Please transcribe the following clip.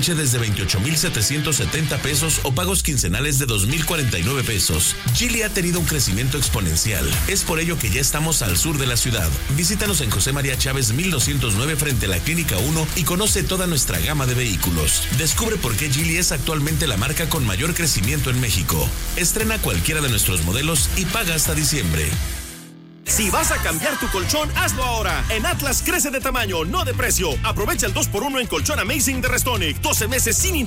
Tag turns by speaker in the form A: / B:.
A: enganche desde 28,770 pesos o pagos quincenales de 2,049 pesos. Geely ha tenido un crecimiento exponencial. Es por ello que ya estamos al sur de la ciudad. Visítanos en José María Chávez 1209 frente a la Clínica 1 y conoce toda nuestra gama de vehículos. Descubre por qué Geely es actualmente la marca con mayor crecimiento en México. Estrena cualquiera de nuestros modelos y paga hasta diciembre.
B: Si vas a cambiar tu colchón, hazlo ahora. En Atlas crece de tamaño, no de precio. Aprovecha el 2x1 en colchón Amazing de Restonic. 12 meses sin